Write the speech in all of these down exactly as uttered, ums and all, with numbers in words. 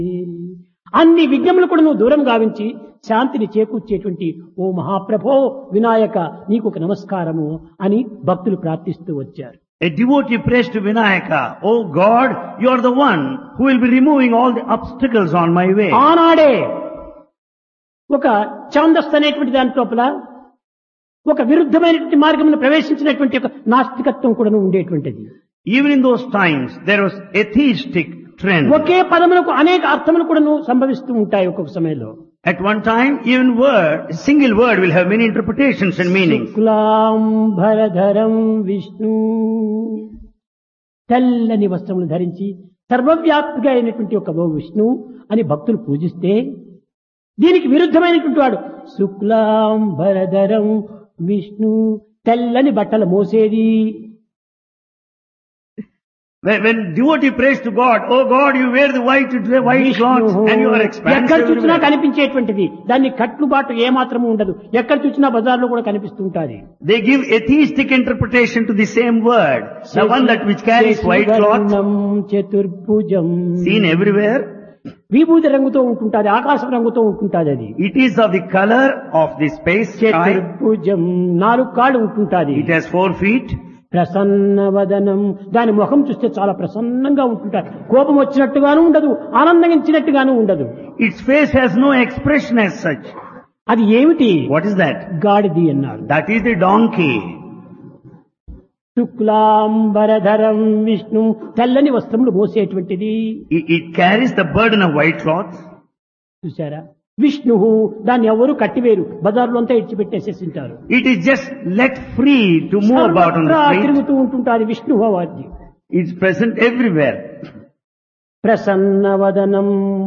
అన్ని విఘ్నములు కూడా నువ్వు దూరం గావించి శాంతిని చేకూర్చేటువంటి ఓ మహాప్రభో వినాయక నీకు ఒక నమస్కారము అని భక్తులు ప్రార్థిస్తూ వచ్చారు. A devotee prays to Vinayaka, "Oh God, you are the one who will be removing all the obstacles on my way." ఆనాడే ఒక ఛాందస్ అనేటువంటి దాని లోపల ఒక విరుద్ధమైనటువంటి మార్గమును ప్రవేశించినటువంటి ఒక నాస్తికత్వం కూడా ఉండేటువంటిది. Even in those times, there was atheistic trend. ఒకే పదములకు అనేక అర్థములు కూడా సంభవిస్తూ ఉంటాయి ఒక్కొక్క సమయంలో. At one time, even word, a single word will have many interpretations and meanings. శుక్లాంబరధరం విష్ణు తెల్లని వస్త్రములు ధరించి సర్వవ్యాప్తిగా అయినటువంటి ఒక ఓ విష్ణు అని భక్తులు పూజిస్తే, దీనికి విరుద్ధమైనటువంటి వాడు శుక్లాంబరధరం విష్ణు తెల్లని బట్టలు మోసేది. When, when devotee prays to God, "Oh God, you wear the white, white clothes and you are ఎక్కడ expansive చూసినా everywhere." కనిపించేటువంటిది, దాన్ని కట్టుబాటు ఏమాత్రము ఉండదు. ఎక్కడ చూసినా బజార్లో కూడా కనిపిస్తుంటాది. They give atheistic interpretation to the same word. The one that which carries white cloth, చతుర్భుజం seen everywhere. విభూతి రంగుతో ఉంటుంటాది, ఆకాశం రంగుతో ఉంటుంటాది. అది It is of the color of the space sky. చతుర్భుజం నాలుగు కాళ్ళు ఉంటుంటాది. It has four feet. ప్రసన్నవదనం దాని ముఖం చూస్తే చాలా ప్రసన్నంగా ఉంటుంటారు. కోపం వచ్చినట్టుగాను ఉండదు, ఆనందించినట్టుగాను ఉండదు. Its face has no expression as such. అది ఏమిటి? What is that? గాడిది అన్నారు. That is the donkey. శుక్లాంబరధరం విష్ణు తెల్లని వస్త్రములు మోసేటువంటిది. It, it carries the burden of white cloth. చూసారా? విష్ణు దాన్ని ఎవరు కట్టివేరు, బజార్లో అంతా ఇచ్చిపెట్టేసేసి ఉంటారు. It is just let free to move about on the street. తిరుగుతూ ఉంటుంటారు విష్ణు వాద్యం. It's present everywhere. ప్రసన్నవదనం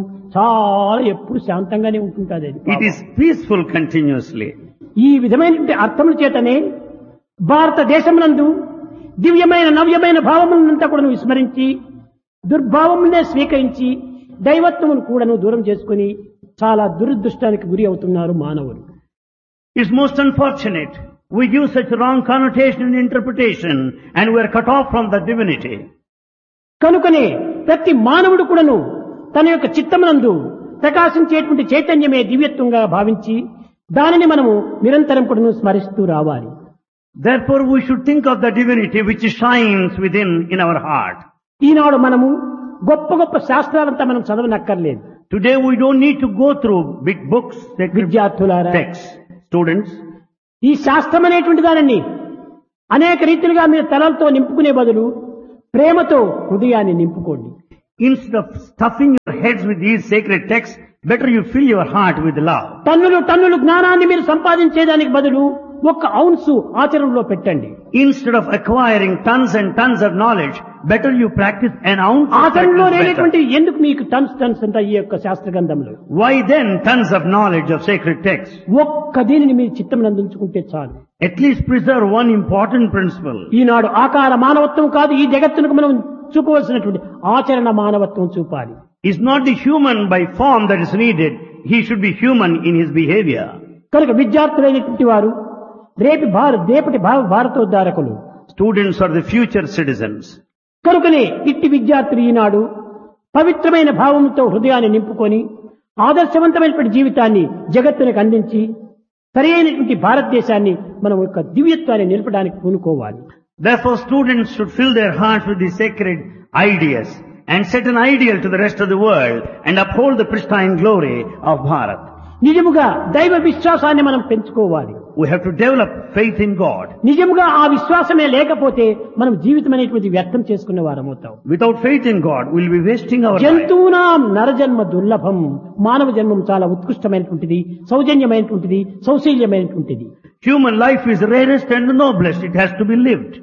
చాలా ఎప్పుడు శాంతంగానే ఉంటుంటుంది. అది It is peaceful continuously. ఈ విధమైనటువంటి అర్థముల చేతనే భారతదేశమునందు దివ్యమైన నవ్యమైన భావములంతా కూడా విస్మరించి దుర్భావములనే స్వీకరించి దైవత్వమును కూడాను దూరం చేసుకుని చాలా దురదృష్టానికి గురి అవుతున్నారు మానవులు. It's most unfortunate. We give such wrong connotation and interpretation and we are cut off from the divinity. కనుకనే ప్రతి మానవుడు కూడాను తన యొక్క చిత్తమునందు ప్రకాశించేటువంటి చైతన్యమే దివ్యత్వంగా భావించి దానిని మనము నిరంతరం కూడాను స్మరిస్తూ రావాలి. Therefore we should think of the divinity which shines within in our heart. ఈనాడు మనము గొప్ప గొప్ప శాస్త్రాలంతా మనం చదవనక్కర్లేదు. Today we don't need to go through big books, విద్యార్థులారా, texts, students. ఈ శాస్త్రం అనేటువంటి దానిని అనేక రీతిలుగా మీరు తలలతో నింపుకునే బదులు ప్రేమతో హృదయాన్ని నింపుకోండి. Instead of stuffing your heads with these sacred texts, better you fill your heart with love. టన్నులు టన్నులు జ్ఞానాన్ని మీరు సంపాదించేదానికి బదులు ఒక్క ఔన్సు ఆచరణలో పెట్టండి. Instead of acquiring tons and tons of knowledge, better you practice an ounce of ఆచరణలో practice లేనటువంటి better. ఎందుకు మీకు టన్స్ టన్స్ అంతా ఈ యొక్క శాస్త్ర గ్రంథంలో? Why then tons of knowledge of sacred texts? ఒక్క దీనిని మీరు చిత్తం అందించుకుంటే చాలు. At least preserve one important principle. ఈనాడు ఆకార మానవత్వం కాదు, ఈ జగత్తునకు మనం చూపవలసినటువంటి ఆచరణ మానవత్వం చూపాలి. It's not the human by form that is needed. He should be human in his behavior. కనుక విద్యార్థులైనటువంటి వారు రేపు భారత రేపటి భారతోద్ధారకులు. Students are the future citizens. కనుకనే ఇట్టి విద్యార్థులు ఈనాడు పవిత్రమైన భావంతో హృదయాన్ని నింపుకొని ఆదర్శవంతమైనటువంటి జీవితాన్ని జగత్తునికి అందించి సరైనటువంటి భారతదేశాన్ని మనం యొక్క దివ్యత్వాన్ని నిలపడానికి పూనుకోవాలి. Therefore students should fill their hearts with the sacred ideas and set an ideal to the rest of the world and uphold the pristine glory of Bharat. నిజముగా దైవ విశ్వాసాన్ని మనం పెంచుకోవాలి. We have to develop faith in God. నిజముగా ఆ విశ్వాసమే లేకపోతే మనం జీవితం అనేటువంటి వ్యర్థం చేసుకునే వారం అవుతాం. Without faith in God, we will be wasting our life. జంతువునాం నరజన్మ దుర్లభం. మానవ జన్మం చాలా ఉత్కృష్టమైనటువంటిది, సౌజన్యమైనటువంటిది, సౌశీల్యమైనటువంటిది. Human life is rarest and the noblest. It has to be lived.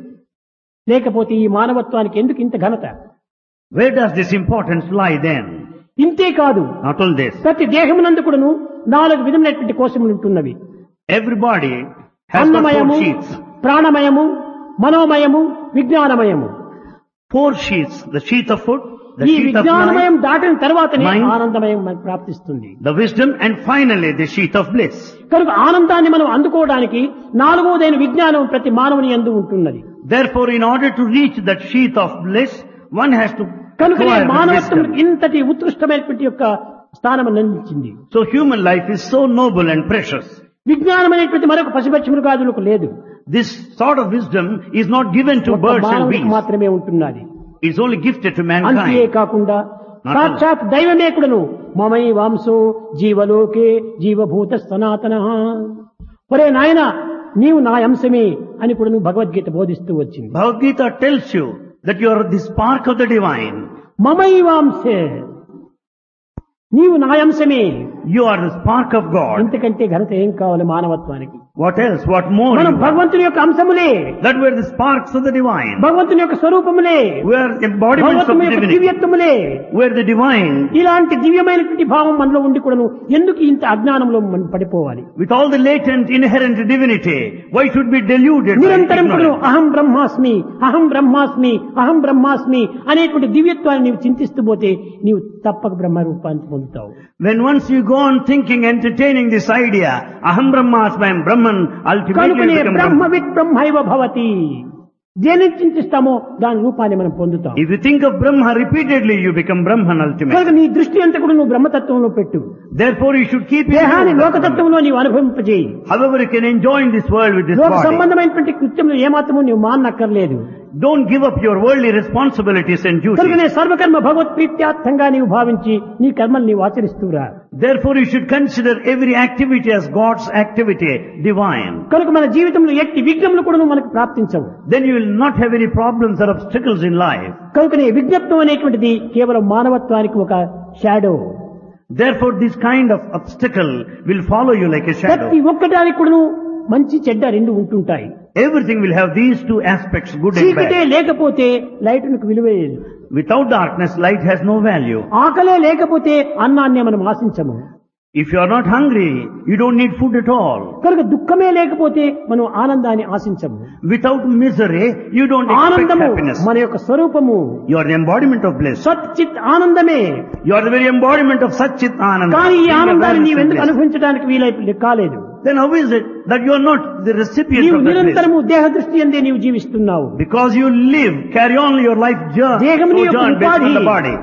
లేకపోతే ఈ మానవత్వానికి ఎందుకు ఇంత ఘనత? Where does this importance lie then? ఇంతే కాదు, Not all this. ప్రతి దేహమునందు కూడాను నాలుగు విధమైనటువంటి కోశములు ఉంటున్నవి. Everybody has got అన్నమయము, four sheaths. ప్రాణమయము, మనోమయము, విజ్ఞానమయము. Four sheaths. The sheath of food, the ఈ sheath of విజ్ఞానమయం mind, దాటిన తర్వాతనే mind, ఆనందమయం మనకు ప్రాప్తిస్తుంది. the wisdom, and finally the sheath of bliss. కనుక ఆనందాన్ని మనం అందుకోవడానికి నాలుగవదైన విజ్ఞానం ప్రతి మానవుని యందు ఉంటున్నది. Therefore, in order to reach that sheath of bliss, one has to కనుక acquire this మానవత్వం wisdom. ఇంతటి ఉత్కృష్టమైనటువంటి యొక్క స్థానం అందించింది. So human life is so noble and precious. విజ్ఞానం అనేటువంటి మరొక పశుపక్షి మృగాదులకు లేదు. This sort of wisdom is not given to ఒక్క birds and మానవుడికి beasts. మాత్రమే ఉంటున్నది. It's only gifted to అంతే mankind. కాకుండా Not సాక్షాత్ దైవమే కూడాను మమై వాంసో జీవలోకే జీవభూత సనాతన, ఒరే నాయన నీవు నా అంశమే అని కూడాను భగవద్గీత బోధిస్తూ వచ్చింది. Bhagavad Gita tells you that you are the spark of the divine. మమై వాంసే, నీవు నా అంశమే. You are the spark of God. ఇంతకంటే ఘనత ఏం కావాలి మానవత్వానికి? What else? What more? మనం you are? భగవంతుని యొక్క అంశములే, That we are the sparks of the divine. భగవంతుని యొక్క స్వరూపములే, We are embodiments of భగవంతుని యొక్క divinity. దివ్యత్వములే. We are the divine. ఇలాంటి దివ్యమైనటువంటి భావం మనలో ఉండి కూడాను ఎందుకు ఇంత అజ్ఞానంలో మనం పడిపోవాలి? With all the latent inherent divinity, why should we be deluded by నిరంతరం కూడా ignorance? అహం బ్రహ్మాస్మి అహం బ్రహ్మాస్మి అహం బ్రహ్మాస్మి అనేటువంటి దివ్యత్వాన్ని నీవు చింతిస్తూ పోతే నీవు తప్పక బ్రహ్మ రూపాన్ని పొందుతావు. When once you go on thinking, entertaining this idea, aham brahmasmi, I am Brahman, ultimately కనుకనే you become Brahma Brahman. With బ్రహ్మైవ భవతి. దేని చింతిస్తామో దాని రూపాన్ని మనం పొందుతాం. If you think of Brahma repeatedly, you become Brahman ultimately. కనుక నీ దృష్టి అంతా కూడా నువ్వు బ్రహ్మతత్వంలో పెట్టు. Therefore you should keep your దేహాన్ని view. లోకతత్వంలో నీవు అనుభవింపజేయి. However, you can enjoy in this world with this లోక body. సంబంధమైనటువంటి కృత్యములు ఏమాత్రము నీవు మానక్కర్లేదు. Don't give up your worldly responsibilities and కనుకనే duties. సర్వకర్మ భగవత్ ప్రీత్యార్థంగా నీవు భావించి నీ కర్మలు నీవు ఆచరిస్తూరా. Therefore you should consider every activity as God's activity, divine. కనుక మన జీవితంలో ఎట్టి విఘ్నములు కూడా మనకు ప్రాప్తించవు. Then you will not have any problems or obstacles in life. కనుకనే విజ్ఞప్తం అనేటువంటిది కేవలం మానవత్వానికి ఒక shadow. Therefore this kind of obstacle will follow you like a ప్రతి shadow. ఒక్కటానికి కూడా మంచి చెడ్డ రెండు ఉంటుంటాయి. Everything will have these two aspects, good and చీకటే bad. లేకపోతే లైట్కు విలువే లేదు. Without darkness, light has no value. ఆకలే లేకపోతే అన్నాన్నే మనం ఆశించము. If you are not hungry, you don't need food at all. కనుక దుఃఖమే లేకపోతే మనం ఆనందాన్ని ఆశించము. Without misery, you don't expect ఆనందము happiness. మన యొక్క స్వరూపము. You are the embodiment of bliss. సత్ చిత్ ఆనందమే. You are the very embodiment of Sat Chit Ananda. కానీ ఈ Being ఆనందాన్ని awareness నీవు and ఎందుకు bliss. అనుభవించడానికి వీలై కాలేదు? Then how is it that you are not the recipient నీవు of that bliss? నిరంతరము దేహ దృష్టి అందే నీవు జీవిస్తున్నావు. Because you live, carry on your life journey, దేహం నీ యొక్క sojourn based on the ఉపాధి. body.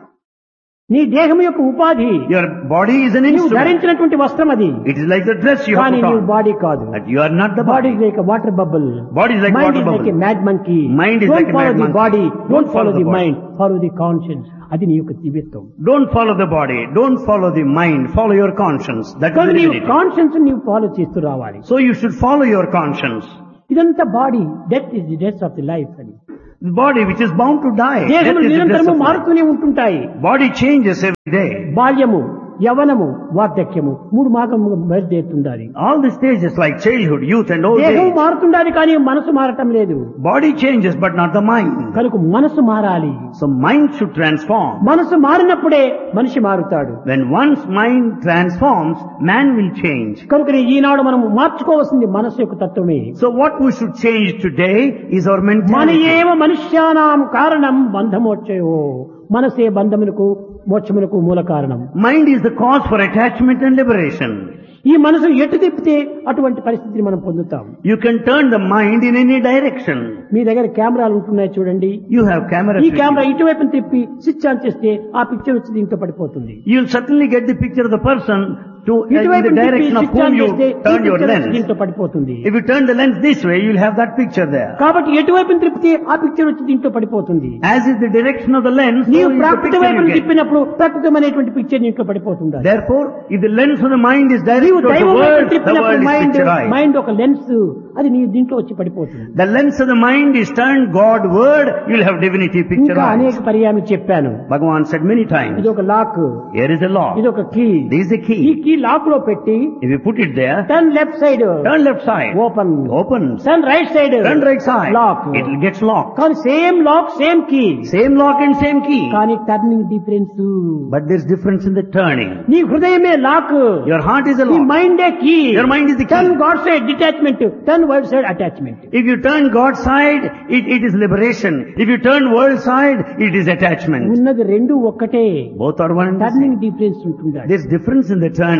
నీ దేహం యొక్క ఉపాధి. Your body is an నీవు instrument. ధరించినటువంటి వస్త్రం అది. It is like the dress you have కానీ put నీవు on. బాడీ కాదు. But you are not the body body. Is like water bubble. Body is like mind water is like bubble. A mad monkey. Mind is like a follow mad the monkey. Body, Don't don't follow follow the the body. Mind, follow the conscience. అది నీ యొక్క దివ్యత్వం. Don't follow the body. Don't follow the mind. Follow your conscience. That is కానీ the నీవు divinity. Conscience నీవు follow చేస్తూ రావాలి. So you should follow your conscience. ఇదంతా body, death is the death of the life అని. The body which is bound to die. Death దేహములు is the death నిరంతరము of life. మారుతూనే ఉంటుంటాయి. Body changes every day. బాల్యము, యవనము, వార్ధక్యము మూడు భాగము బయలుదేరుతుండాలి. All the stages like childhood, youth and old దేహం age. మారుతుండాలి కానీ మనసు మారటం లేదు. Body changes but not the mind. కనుక మనసు మారాలి. So mind should transform. మనసు మారినప్పుడే మనిషి మారుతాడు. When one's mind transforms, man will change. కనుక ఈనాడు మనం మార్చుకోవాల్సింది మనసు యొక్క తత్వమే. So what we should change today is our మన mentality. ఏవ మనుష్యానాం కారణం బంధమోక్షయో. మనసే బంధమునకు మోక్షమునకు మూల కారణం. Mind is the cause for attachment and liberation. ఈ మనసు ఎటు తిప్పితే అటువంటి పరిస్థితిని మనం పొందుతాం. You can turn the mind in any direction. మీ దగ్గర కెమెరాలు ఉంటున్నాయి చూడండి. You have cameras ఈ with కెమెరా you. ఇటువైపు తిప్పి స్విచ్ ఆన్ చేస్తే ఆ పిక్చర్ వచ్చి దీంట్లో పడిపోతుంది. You'll certainly get the picture of the person to in ఇటువైపు the direction of switch whom on you చేస్తే ఈ turn your పిక్చర్ వచ్చి lens. దీంట్లో పడిపోతుంది. If you turn the lens this way, you'll have that picture there. కాబట్టి ఎటువైపు తిప్పితే ఆ పిక్చర్ వచ్చి దీంట్లో పడిపోతుంది. As is the direction of the lens, so నీవు is the ప్రకృతి picture వైపు you get. తిప్పినప్పుడు ప్రకృతమైనటువంటి పిక్చర్ దీంట్లో పడిపోతుంది. Therefore, if the lens of the mind is నీవు directed towards దైవం the వైపు world, the తిప్పినప్పుడు world is mind picturized. Mind ఒక lens అది నీ దీంట్లో వచ్చి పడిపోతుంది. The lens of the mind is turned Godward, you'll have divinity ఇంకా picturized. అనేక పర్యాయాలు చెప్పాను. Bhagavan said many times, ఇది ఒక lock, here is a lock. ఇది ఒక కీ. This is a ఈ key. కీ లాక్ లో పెట్టి If you put it there, turn left side turn left side, open, opens. Turn right side Turn right side, lock. it gets locked. కానీ same lock same key, Same lock and same key. కానీ turning difference. But there's difference in the turning. నీ హృదయమే lock, Your heart is a నీ lock. మైండే key. Your mind is the key. Turn God side detachment, turn word side attachment. If you turn God's side, it, it is liberation. If you turn world side, it is attachment. ఉన్నది రెండు ఒక్కటే. Both are one and the turning same. Difference ఉంటుంది. There's difference in the turning.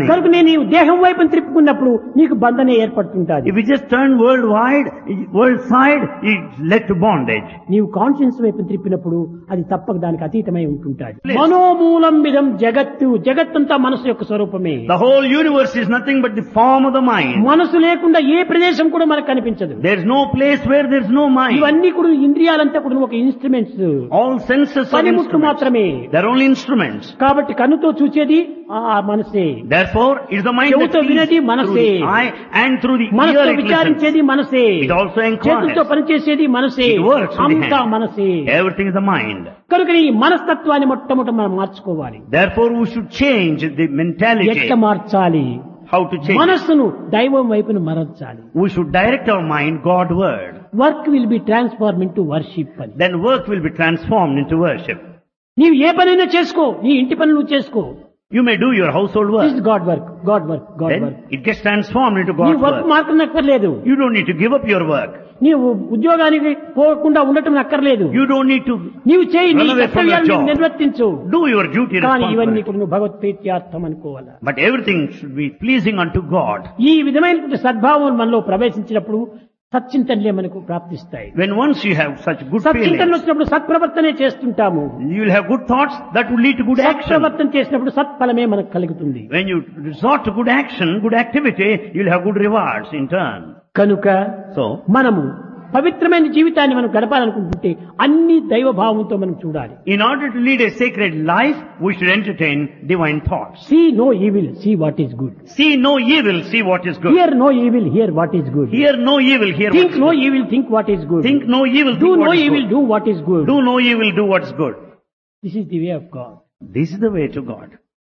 running. కనుక నేను ఈ దేహం వైపు త్రిప్పుకున్నప్పుడు నీకు బంధనే ఏర్పడుతుంటాది. If you just turn world wide, world side, it led to bondage. నీవు కాన్షియన్స్ వైపు త్రిప్పినప్పుడు అది తప్పక దానికి అతీతమై ఉంటుంటాది. మనోమూలం విధం జగత్తు, జగత్తంతా మనసు యొక్క స్వరూపమే. The whole universe is nothing but the form of the mind. మనసు లేకుండా ఏ ప్రదేశం కూడా మనకు కనిపించదు. There is no place where there is no mind. ఇవన్నీ కూడా ఇంద్రియాలంతా కూడా ఒక ఇన్స్ట్రుమెంట్స్, All senses are పనిముట్లు instruments. మాత్రమే. They are only instruments. కాబట్టి కన్నుతో చూచేది ఆ మనసే, Therefore, it is the mind that చెవుతో sees వినేది through మనసే, the eye and through the ear మనసుతో it listens. విచారించేది మనసే, It also చేతులతో inquires. పనిచేసేది మనసే, It works with the అంతా hand. మనసే. Everything is the mind. కనుక ఈ మనస్తత్వాన్ని మొట్టమొదట మనం మార్చుకోవాలి. Therefore, we should change the mentality. ఎట్లా మార్చాలి? How to change it? మనస్సును దైవం వైపును మరల్చాలి. We should direct our mind Godward. Work will be transform into worship అని. Then work will be transformed into worship. నీవు ఏ పనైనా చేసుకో, నీ ఇంటి పని నువ్వు చేసుకో. You may do your household this work. Is God work, God work, God Then work. it gets transformed into నీ God's work work. మార్కనక్కర్లేదు. You don't need to give up your work. నీవు ఉద్యోగానికి పోకుండా ఉండటం అక్కర్లేదు. You don't need to నీవు చేయి, నీ run away from your కర్తవ్యాన్ని job. నిర్వర్తించు. Do your duty కానీ ఇవన్నీ responsibly. కూడా నువ్వు భగవత్ప్రీత్యార్థం అనుకోవాలా. But everything should be pleasing unto God. ఈ విధమైనటువంటి సద్భావం మనలో ప్రవేశించినప్పుడు సచ్చింతనలే మనకు ప్రాప్తిస్తాయి. When once you have such good సచ్చింతనలు feelings, వచ్చినప్పుడు సత్ప్రవర్తనే చేస్తుంటాము. you will have good thoughts that will lead to good action. సత్ప్రవర్తన చేసినప్పుడు సత్ఫలమే మనకు కలుగుతుంది. When you resort to good action, good activity, you will have good rewards in turn. కనుక So, మనము పవిత్రమైన జీవితాన్ని మనం గడపాలనుకుంటుంటే అన్ని దైవ భావంతో మనం చూడాలి. in order to lead a sacred life, we should entertain divine thoughts. See no evil, see what is good. See no evil, see what is good. Here no evil, here what is good. Hear no evil, hear what think is no good. Evil, think what is good. Think no evil, do think no what is evil, good. Do what is good. Do no evil, do what is good. This is the way of God. This is the way to God.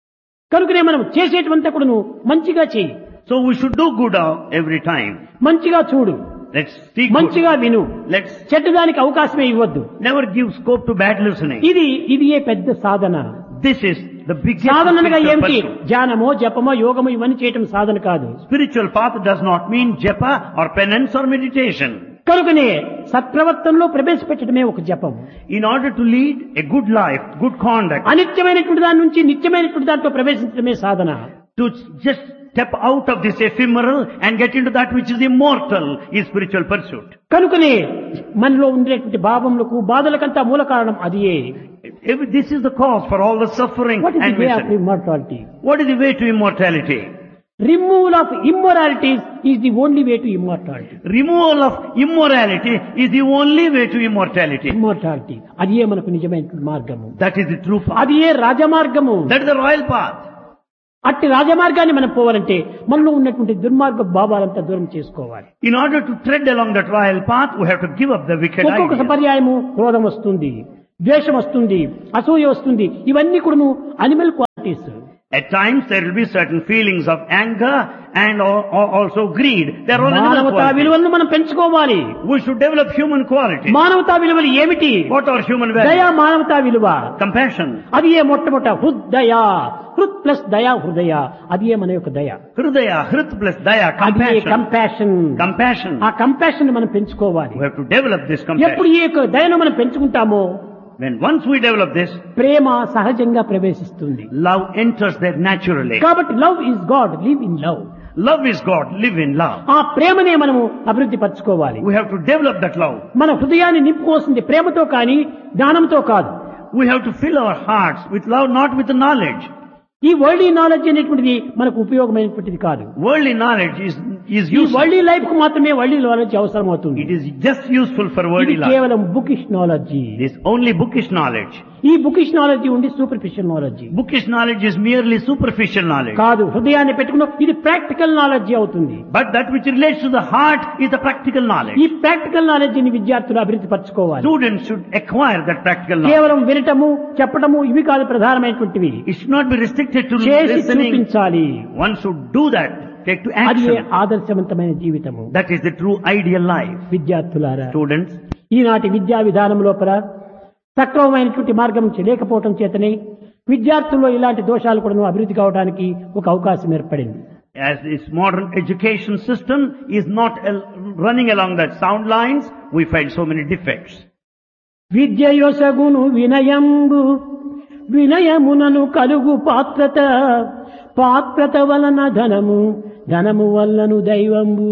కనుకనే మనం చేసేటువంతా కూడా నువ్వు మంచిగా చేయి, So we should do good uh, every time. మంచిగా చూడు, Let's speak good. మంచిగా విను, Let's చెడ్డదానికి అవకాశమే ఇవ్వద్దు. never give scope to bad listening. ఇది ఇది ఏ పెద్ద సాధన. This is the biggest సాధన అనగా spiritual ఏమిటి? pursuit. ధ్యానమో జపమో యోగమో ఇవన్నీ చేయటం సాధన కాదు. Spiritual path does not mean japa or penance or meditation. కనుకనే సత్ప్రవర్తనలో ప్రవేశపెట్టడమే ఒక జపం. In order to lead a good life, good conduct, అనిత్యమైనటువంటి దాని నుంచి నిత్యమైనటువంటి దాంట్లో ప్రవేశించడమే సాధన. to just step out of this ephemeral and get into that which is immortal is spiritual pursuit. కనుకనే మనలో ఉండేటువంటి భావములకు బాధలకంతా మూల కారణం అదియే. If this is the cause for all the suffering what is and the way of misery. Immortality? What is the way to immortality? Removal of immoralities is the only way to immortality. Removal of immorality is the only way to immortality. Immortality అదియే మనకు నిజమైన మార్గము. That is the true path. అది ఏ రాజమార్గము. That is the royal path. అట్టి రాజమార్గాన్ని మనం పోవాలంటే మనలో ఉన్నటువంటి దుర్మార్గ భావాలంతా దూరం చేసుకోవాలి. In order to tread along that royal path, we have to give up the wicked ఒక్కొక్క ideas. పర్యాయము క్రోధం వస్తుంది, ద్వేషం వస్తుంది, అసూయ వస్తుంది. ఇవన్నీ కూడా animal qualities. At times there will be certain feelings of anger and al- al- also greed. They are all animal మానవతా qualities. విలువలను మనం పెంచుకోవాలి. We should develop human qualities. మానవతా విలువలు ఏమిటి? What are human దయా values? మానవతా విలువ. Compassion. అది ఏ మొట్టమొదట హృదయ, హృత్ ప్లస్ దయా హృదయ, అది ఏ మన యొక్క దయ. Hridaya, hrit plus daya, అది ఏ compassion. కంపాషన్. Compassion. ఆ కంపాషన్ మనం పెంచుకోవాలి. We have to develop this ఎప్పుడు compassion. ఈ యొక్క దయను మనం పెంచుకుంటామో When once we develop this, ప్రేమ సహజంగా ప్రవేశిస్తుంది. love enters there naturally. కాబట్టి love is God, live in love. Love is God, live in love. ఆ ప్రేమనే మనము అభివృద్ధి పరచుకోవాలి. We have to develop that love. మన హృదయాన్ని నింపుకోవాల్సింది ప్రేమతో కానీ జ్ఞానంతో కాదు. We have to fill our hearts with love, not with knowledge. ఈ వరల్డ్ నాలెడ్జ్ అనేటువంటిది మనకు ఉపయోగమైనటువంటిది కాదు. Worldly knowledge is, is ఈ useful. వరల్డ్ లైఫ్ కు మాత్రమే వరల్డ్ నాలెడ్జ్ అవసరం అవుతుంది. It is just useful for ఇది worldly life. కేవలం bookish knowledge. It is only bookish knowledge. ఈ బుకిష్ నాలెడ్జీ ఉండి superficial knowledge Bookish knowledge is merely superficial knowledge. కాదు. హృదయాన్ని పెట్టుకున్న ఇది ప్రాక్టికల్ నాలెడ్జీ అవుతుంది. But that which relates to the heart is the practical knowledge. ఈ practical నాలెడ్జీని విద్యార్థులు అభివృద్ధి పరచుకోవాలి. Students should acquire that practical knowledge. కేవలం వినటము చెప్పటము ఇవి కాదు ప్రధానమైనటువంటివి. It should not be restricted to చేసి listening. చూపించాలి. One should do that. Take to అది action. ఆదర్శవంతమైన జీవితము. That is the true ideal life. విద్యార్థులారా, Students, ఈనాటి విద్యా విధానం లోపల సక్రమమైనటువంటి మార్గం లేకపోవటం చేతనే విద్యార్థుల్లో ఇలాంటి దోషాలు కూడా అభివృద్ధి కావడానికి ఒక అవకాశం ఏర్పడింది. as this modern education system is not al- running along that sound lines, we find so many defects. విద్యయొసగును వినయంబు వినయమునను కలుగు పాత్రత, పాత్రత వలన ధనము, ధనము వలన దైవంబు.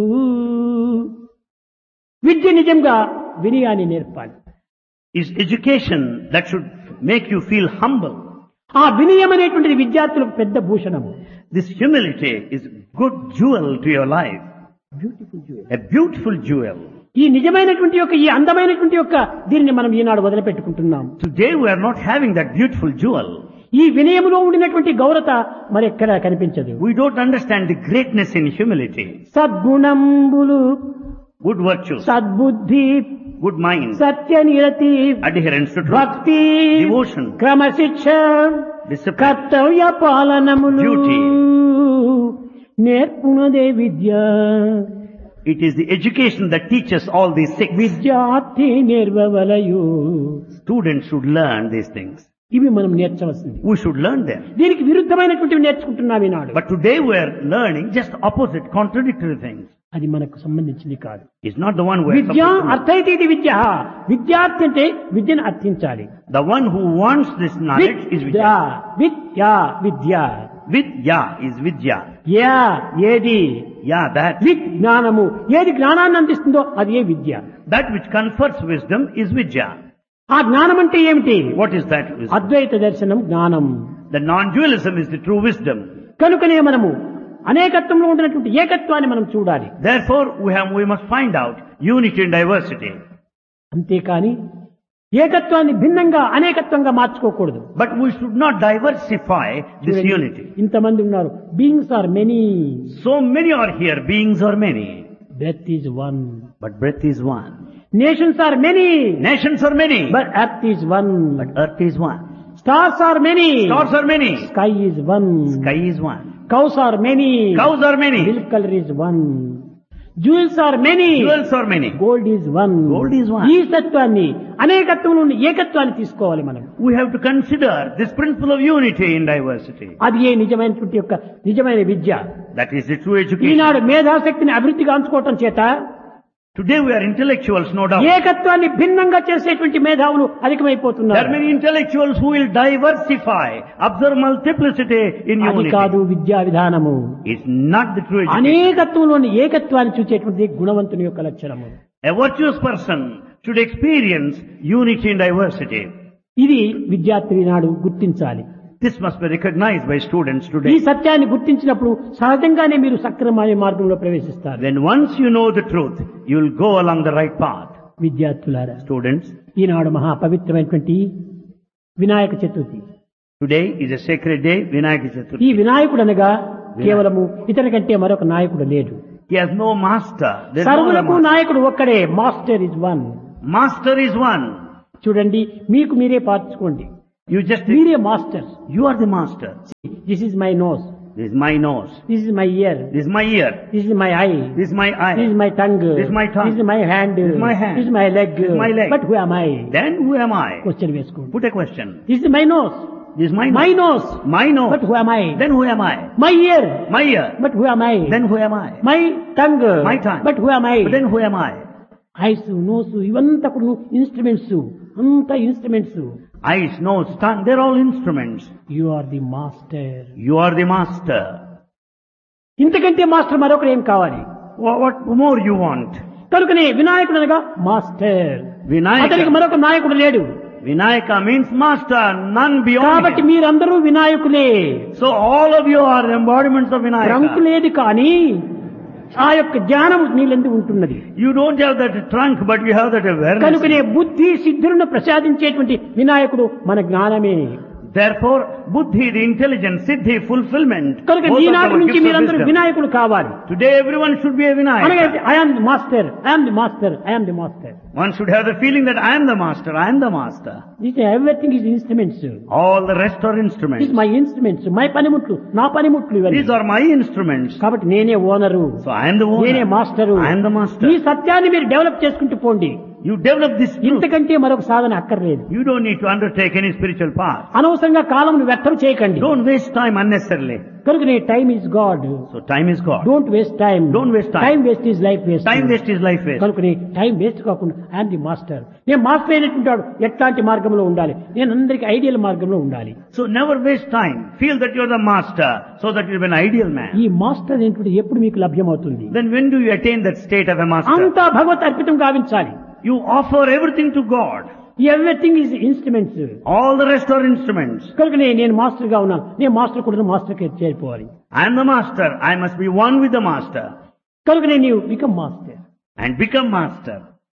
విద్య నిజంగా వినయాన్ని నేర్పాలి. Is education that should make you feel humble. ఆ వినయం అనేటువంటిది విద్యార్థులకు పెద్ద భూషణము. This humility is good jewel to your life. Beautiful jewel. A beautiful jewel. ఈ నిజమైనటువంటి యొక్క ఈ అందమైనటువంటి యొక్క దీనిని మనం ఈనాడు వదిలిపెట్టుకుంటున్నాం. Today we are not having that beautiful jewel. ఈ వినయములో ఉండినటువంటి గౌరత మరెక్కడా కనిపించదు. We don't understand the greatness in humility. సద్గుణంబులు, Good virtues, సద్బుద్ధి, good mind, సత్యనిరతి, adherence to truth, భక్తి, devotion, క్రమశిక్ష, discipline, కర్తవ్య పాలనములు duty. నేర్పునదే Vidya. It is the education that teaches all these six. విద్యార్థి నేర్వవలయు. Students should learn these things. ఇవి మనం నేర్చవలసింది. We should learn them. దీనికి విరుద్ధమైనటువంటివి నేర్చుకుంటున్నాం ఈనాడు. But today we are learning just opposite, contradictory things. అది మనకు సంబంధించింది కాదు. It's not the one who is Vidya supposed to- అర్థైతే ఇది విద్య. విద్యార్థి అంటే విద్యను అర్థించాలి. The one who wants this knowledge is Vidya, Vidya. Vidya, Vidya. Vidya is Vidya. Yeah ఏది, Yeah, that. With జ్ఞానము, ఏది జ్ఞానాన్ని అందిస్తుందో అది ఏ విద్య. That which confers wisdom is Vidya. ఆ జ్ఞానం అంటే ఏమిటి? What is that wisdom? అద్వైత దర్శనం జ్ఞానం. The non-dualism is the true wisdom. కనుకనే మనము అనేకత్వంలో ఉండినటువంటి ఏకత్వాన్ని మనం చూడాలి. Therefore, we have, we must find out unity and diversity. అంతేకాని ఏకత్వాన్ని భిన్నంగా అనేకత్వంగా మార్చుకోకూడదు. But we should not diversify this unity. ఇంతమంది ఉన్నారు. Beings are many, So many are here, beings are many, breath is one. but breath is one. Nations are many, Nations are many, but earth is one. but earth is one. Stars are many, Stars are many, sky is one. sky is one. Cows are many, Cows are many, milk colour is one. Jewels are many, jewels are many. Gold is one. Gold is one. ఈ తత్వాన్ని అనేకత్వంలో ఉండి ఏకత్వాన్ని తీసుకోవాలి మనం. We have to consider this principle of unity in diversity. అది ఏ నిజమైనటువంటి యొక్క నిజమైన విద్య. That is the true education. ఈనాడు మేధాశక్తిని అభివృద్ధి గాంచుకోవటం చేత Today we are intellectuals, no doubt. ఏకత్వాన్ని భిన్నంగా చేసేటువంటి మేధావులు There are అధికమైపోతున్నారు. many intellectuals who will diversify, observe multiplicity in అది unity. కాదు విద్యా విధానము. It's not the true education. అనేకత్వంలోని ఏకత్వాన్ని చూసేటువంటి గుణవంతుని యొక్క లక్షణము. A virtuous person should experience unity in diversity. ఇది విద్యార్థి నాడు గుర్తించాలి. This must be recognized by students ఈ today. సత్యాన్ని గుర్తించినప్పుడు సహజంగానే మీరు సక్రమమైన మార్గంలో ప్రవేశిస్తారు. Then once you know the truth, you will go along the right path. విద్యార్థులారా, Students, ఈనాడు మహా పవిత్రమైనటువంటి Vinayaka Chaturthi. today is a sacred day, Vinayaka ఈ Chaturthi. వినాయకుడు అనగా కేవలము ఇతని కంటే మరొక నాయకుడు లేడు. He has no master. There is no other సర్వులకు master. నాయకుడు ఒక్కడే. Master is one. Master is one. చూడండి, మీకు మీరే పార్చుకోండి. You just, మీరే master. you are the master. This is my nose, This is my nose. This is my year, This is my ear. This is my I, This is my eye. This is my tongue, This is my tongue. This is my hand, This is my hand. This is my leg. This is my leg. But who am I? Then who am I? Question వేసుకోండి. Put a question. This is my nose, This is my my nose. Nose, My nose. But who am I? Then who am I? My year, My ear. But who am I? Then who am I? My tongue, My tongue. But who am I? But then who am I? Ice, nose ఇవంతా కూడా instruments. అంతా instruments. Eyes, nose, tongue, they're all instruments. You are the master. You are the master. ఇంతకంటే master మరొకరు ఏం కావాలి? What, what more you want? కనుకనే వినాయకుడు అనగా మాస్టర్. అతనికి Vinayaka. మరొక నాయకుడు లేడు. Vinayaka means master, none beyond కాబట్టి him. మీరందరూ వినాయకులే. So all of you are embodiments of trunk Vinayaka. లేదు కానీ ఆ యొక్క జ్ఞానం నీళ్ళెందు ఉంటున్నది. You don't have that trunk, but you have that awareness. కనుకనే బుద్ధి సిద్ధులను ప్రసాదించేటువంటి వినాయకుడు మన జ్ఞానమే. Therefore, buddhi, the intelligence, siddhi, fulfillment. కనుక both of ఈనాటి our నుంచి gifts of మీరందరూ wisdom. వినాయకులు కావాలి. Today everyone should be a అనగా Vinayaka. I am the master, I am the master, I am the master. One should have the feeling that I am the master, I am the master. This everything is instruments. All the rest are this instruments. My instruments, my పనిముట్లు, నా పనిముట్లు ఇవన్నీ. These are my instruments. కాబట్టి నేనే owner, So I am the నేనే owner. Master. I am the master. ఈ సత్యాన్ని మీరు డెవలప్ చేసుకుంటూ పోండి. You develop this truth. ఇంతకంటే మరొక సాధన అక్కర్లేదు. You don't need to undertake any spiritual path. అనవసరంగా కాలమును వ్యర్థం చేయకండి. Don't waste time unnecessarily. కనుకనే time is God. So time is God. Don't waste time. Don't waste time. Time waste is life waste. Time waste is life waste. కనుకనే time waste కాకుండా I'm the master. నేను master అయినట్టుంటాడు ఎట్లాంటి మార్గంలో ఉండాలి, నేను అందరికి ideal మార్గంలో ఉండాలి. So never waste time. Feel that you are the master so that you are an ideal man. ఈ మాస్టర్ అనేటువంటి ఎప్పుడు మీకు లభ్యమవుతుంది? Then when do you attain that state of a master? అంతా భగవత్ అర్పితం గావించాలి. You offer everything to God. Everything is instruments. All the rest are instruments. కనుకనే నేను master గా ఉన్నాను, నేను మాస్టర్ కూడా మాస్టర్ కి చేరిపోవాలి. I am the master. I must be one with the master. కనుకనే నీవు become master. And become master.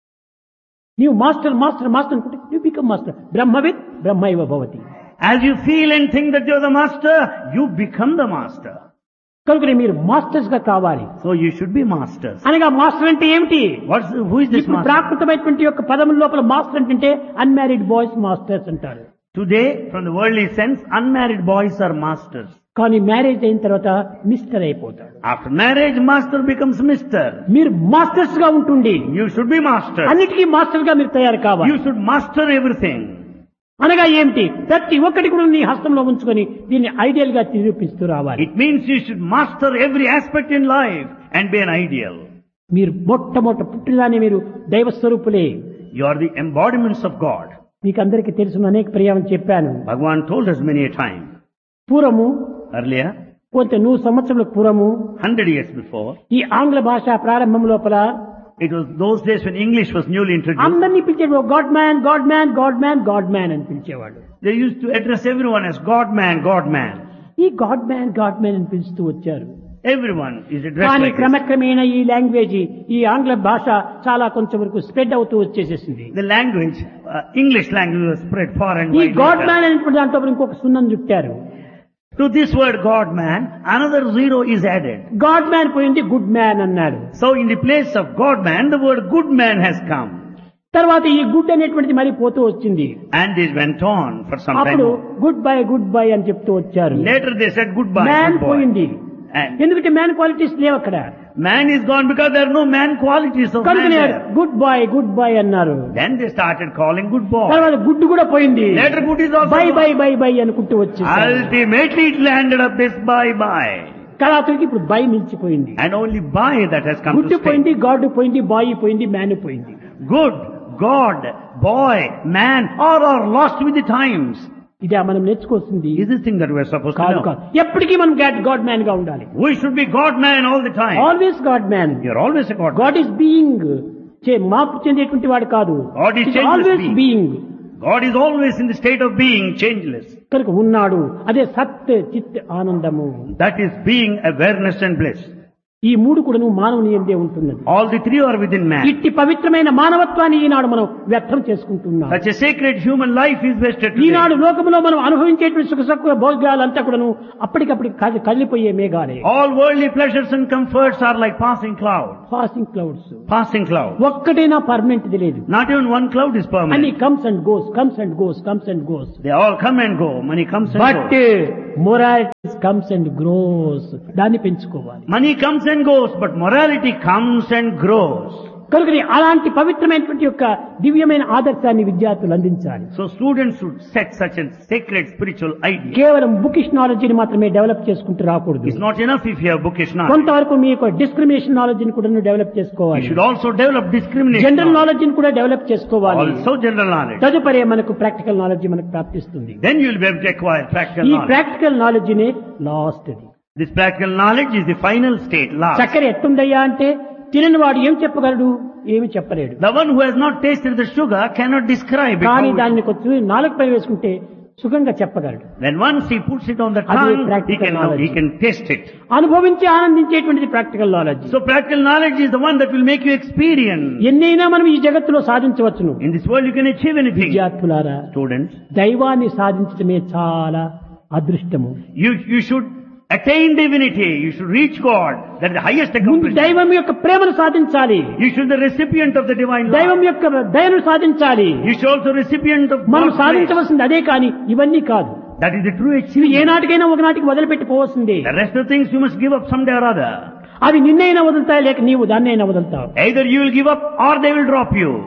నీవు మాస్టర్ మాస్టర్ మాస్టర్ అనుకుంటే you become master. బ్రహ్మవిత్ బ్రహ్మైవ Bhavati. As you feel and think that you are the master, you become the master. కనుకనే మీరు masters గా కావాలి. So you should be masters. అనగా master అంటే ఏమిటి? What's who is this ఇప్పుడు master? ప్రాకృతమైనటువంటి యొక్క పదముల లోపల మాస్టర్ అంటే అన్మ్యారీడ్ బాయ్స్ మాస్టర్స్ అంటారు. Today, from the worldly sense, unmarried boys are masters. కానీ మ్యారేజ్ అయిన తర్వాత మిస్టర్ అయిపోతాడు. After marriage, master becomes mister. మీరు మాస్టర్స్ గా ఉంటుండి You should be masters. అన్నిటికీ మాస్టర్ గా మీరు తయారు కావాలి. You should master everything. అనగా ఏమిటి? ప్రతి ఒక్కటి కూడా నీ హస్తంలో ఉంచుకొని దీన్ని ఐడియల్ గా నిరూపిస్తూ రావాలి. It means you should master every aspect in life and be an ideal. మీరు మొట్టమొదట పుట్టినదాన్ని మీరు దైవ స్వరూపులే. You are the embodiments of God. మీకు అందరికీ తెలుసు, అనేక పర్యాయం చెప్పాను. Bhagavan told us many a time. పూర్వము Earlier, కొంత నూరు సంవత్సరాల పూర్వము hundred years before, ఈ ఆంగ్ల భాష ప్రారంభం లోపల it was those days when English was newly introduced. అందరినీ పిలిచేవాడు God man God man God man God man అని పిలిచేవాడు. They used to address everyone as God man, God man. ఈ గాడ్ మ్యాన్ గాడ్ మ్యాన్ అని పిలుస్తూ వచ్చారు. Everyone is addressed కానీ like this. క్రమక్రమేణా ఈ language ఈ ఆంగ్ల భాష చాలా కొంచెం వరకు స్ప్రెడ్ అవుతూ వచ్చేసేసింది. The language, uh, English language was spread far and ఈ wide. God later. మ్యాన్ అనేటువంటి దాంట్లో ఇంకొక సున్నం చుట్టారు. To this word God man, another zero is added. God man పోయింది గుడ్ మ్యాన్ అన్నాడు. So in the place of God man, the word good man has come. తర్వాత ఈ గుడ్ అనేటువంటిది మరి పోతూ వచ్చింది. And this went on for some time. అప్పుడు more. Good bye good bye అని చెప్తూ వచ్చారు. Later they said goodbye. Man good boy. పోయింది. And ఎందుకంటే మ్యాన్ క్వాలిటీస్ లేవు అక్కడ. man is gone because there are no man qualities of man కనుక there. Good bye good bye అన్నారు. Then they started calling good boy. తర్వాత good కూడా పోయింది. Later good is also by gone. By by by అనుకుంటూ వచ్చి Ultimately it landed up this bye bye. కళాతుడికి ఇప్పుడు by నిలిచిపోయింది. And only bye that has come good to stay. పోయింది, God పోయింది, bye పోయింది, మ్యాన్ పోయింది. Good, God, boy, man, all are lost with the times. ఇదే మనం నేర్చుకోవాల్సింది. Is this thing that we are supposed to కాదు know? కాదు, ఎప్పటికీ మనం గాడ్ మ్యాన్ గా ఉండాలి. We should be God man all the time. Always God man. You are always a God man. God is being, మార్పు చెందేటువంటి వాడు కాదు. God is changeless always being. Being. God is always in the state of being changeless. కనుక ఉన్నాడు, అదే సత్ చిత్ ఆనందము. That is being, awareness and bliss. ఈ మూడు కూడా మానవుని ఎందే ఉంటున్నది. All the three are within man. ఇట్టి పవిత్రమైన మానవత్వాన్ని ఈనాడు మనం వ్యర్థం చేసుకుంటున్నాం. Such a sacred human life is wasted today. ఈనాడు లోకంలో మనం అనుభవించేటువంటి సుఖ సుఖ భోగాలంతా కూడాను అప్పటికప్పటికి కదిలి- కదిలిపోయే మేఘాలే. All worldly pleasures and comforts are like passing clouds. Passing clouds. Passing clouds. ఒక్కటైనా పర్మనెంట్ లేదు. Not even one cloud is అన్ని permanent. Comes and goes comes and goes comes and goes. They all come and go. Money comes and but goes. Morality comes and grows. దాన్ని పెంచుకోవాలి. Money comes and goes, but morality comes and grows. కనుక అలాంటి పవిత్రమైనటువంటి యొక్క దివ్యమైన ఆదర్శాన్ని విద్యార్థులు అందించాలి. So students should set such a sacred spiritual idea. కేవలం బుకిష్ నాలెడ్జ్ ని మాత్రమే డెవలప్ చేసుకుంటూ రాకూడదు. It's not enough if you have bookish knowledge. కొంతవరకు మీ యొక్క డిస్క్రిమినేషన్ నాలెడ్జ్ ని కూడా డెవలప్ You చేసుకోవాలి. should also develop discrimination. General knowledge ని కూడా డెవలప్ చేసుకోవాలి. Also general knowledge. తదుపరి మనకు ప్రాక్టికల్ నాలెడ్జ్ మనకు ప్రాప్తిస్తుంది. Then you will be able to acquire practical ఈ knowledge. ప్రాక్టికల్ నాలెడ్జ్ నే last. This practical knowledge is the final state, last. చక్కెర ఎట్టుందయ్యా అంటే తినని వాడు ఏం చెప్పగలడు, ఏమి చెప్పలేడు. The one who has not tasted the sugar cannot describe it. కానీ how it- దాన్ని కొంచెం నాలుగు పై వేసుకుంటే సుఖంగా చెప్పగలడు. Then once he puts it on the అది tongue, he practical can know, knowledge. he can taste it. అనుభవించి ఆనందించేటువంటిది practical knowledge. So practical knowledge is the one that will make you experience. ఎన్నైనా మనం ఈ జగత్తులో సాధించవచ్చును. In this world you can achieve anything. విద్యార్థులారా, Students, దైవాన్ని సాధించడమే చాలా అదృష్టము. you, you should attain divinity. You should reach God. That is the highest ముందు accomplishment. దైవం యొక్క ప్రేమను సాధించాలి. You should be the recipient of the divine love. దైవం యొక్క దయను సాధించాలి. You should also recipient of మనం God's grace. సాధించవలసింది అదే కానీ ఇవన్నీ కాదు. That is the true ఇవి achievement. ఏనాటికైనా ఒకనాటికి వదిలిపెట్టి పోవలసిందే. The rest of the things you must give up someday or other. అవి నిన్నైనా వదులుతాయి, లేక నీవు దాన్నైనా వదులుతావు. Either you will give up or they will drop you.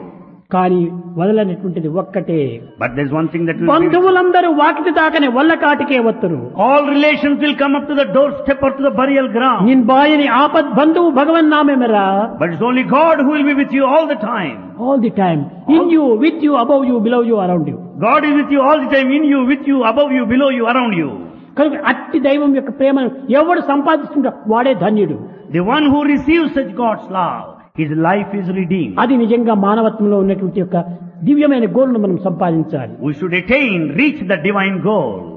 కానీ వదలనటువంటిది ఒక్కటే. But there's one thing that will be, బంధువులందరూ వాకిటి దాకనే వల్ల కాటికే వత్తురు. all relations will come up to the doorstep or to the burial ground. నిన్ బాయని ఆపద్ బంధువు భగవన్ నామేమరా. But it's only God who will be with you all the time. All the time. In you, with you, above you, below you, around you. God is with you all the time, in you, with you, above you, below you, around you. కనుక అట్టి దైవం యొక్క ప్రేమను ఎవడు సంపాదిస్తుంటాడో వాడే ధన్యుడు. The one who receives such God's love, his life is redeemed. అది నిజంగా మానవత్వంలో ఉన్నటువంటి యొక్క దివ్యమైన గోల్ను మనం సంపాదించాలి. We should attain, reach the divine goal.